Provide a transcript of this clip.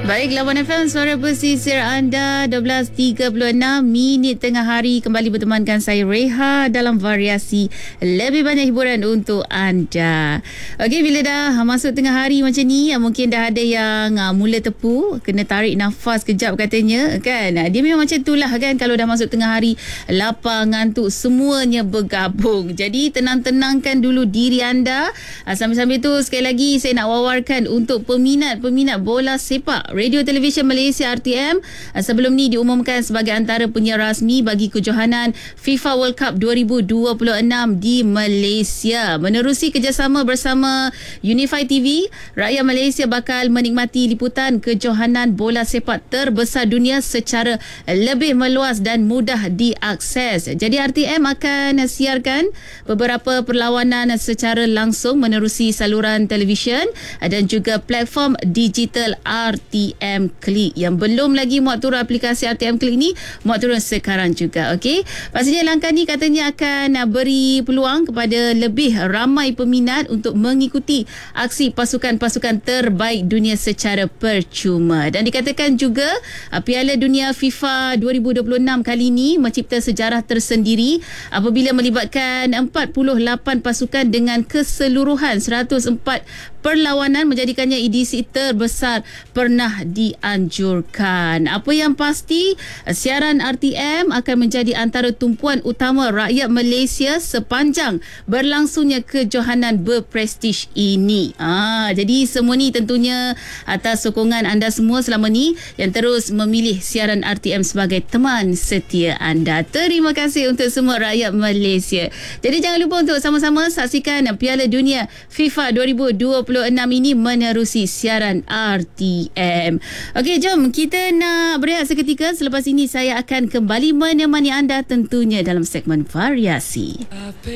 Baik, Lawan FM, suara pesisir anda, 12.36 minit tengah hari. Kembali bertemankan saya Reha dalam variasi lebih banyak hiburan untuk anda. Okey, bila dah masuk tengah hari macam ni, mungkin dah ada yang mula tepu, kena tarik nafas kejap katanya kan. Dia memang macam itulah kan, kalau dah masuk tengah hari, lapar, ngantuk, semuanya bergabung. Jadi tenang-tenangkan dulu diri anda. Sambil-sambil tu sekali lagi saya nak wawarkan untuk peminat bola sepak Radio Television Malaysia RTM, sebelum ni diumumkan sebagai antara penyiar rasmi bagi kejohanan FIFA World Cup 2026 di Malaysia. Menerusi kerjasama bersama Unify TV, rakyat Malaysia bakal menikmati liputan kejohanan bola sepak terbesar dunia secara lebih meluas dan mudah diakses. Jadi RTM akan siarkan beberapa perlawanan secara langsung menerusi saluran televisyen dan juga platform digital RTM Klik. Yang belum lagi muat turun aplikasi RTM Klik ni, muat turun sekarang juga. Okey, pastinya langkah ni katanya akan beri peluang kepada lebih ramai peminat untuk mengikuti aksi pasukan-pasukan terbaik dunia secara percuma. Dan dikatakan juga Piala Dunia FIFA 2026 kali ini mencipta sejarah tersendiri apabila melibatkan 48 pasukan dengan keseluruhan 104 perlawanan, menjadikannya edisi terbesar pernah dianjurkan. Apa yang pasti, siaran RTM akan menjadi antara tumpuan utama rakyat Malaysia sepanjang berlangsungnya kejohanan berprestij ini. Jadi semua ni tentunya atas sokongan anda semua selama ni yang terus memilih siaran RTM sebagai teman setia anda. Terima kasih untuk semua rakyat Malaysia. Jadi jangan lupa untuk sama-sama saksikan Piala Dunia FIFA 2026 ini menerusi siaran RTM. Okey, jom kita nak berehat seketika. Selepas ini saya akan kembali menemani anda tentunya dalam segmen variasi.